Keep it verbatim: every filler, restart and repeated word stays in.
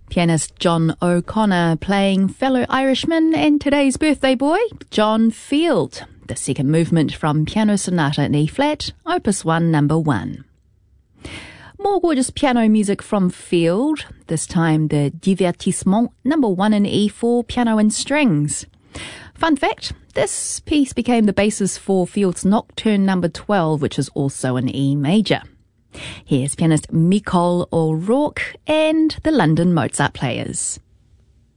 Pianist John O'Connor playing fellow Irishman and today's birthday boy, John Field. The second movement from Piano Sonata in E-flat, Opus one, number one. More gorgeous piano music from Field, this time the Divertissement, number one in E for piano and strings. Fun fact, this piece became the basis for Field's Nocturne number twelve, which is also in E major. Here's pianist Micol O'Rourke and the London Mozart Players.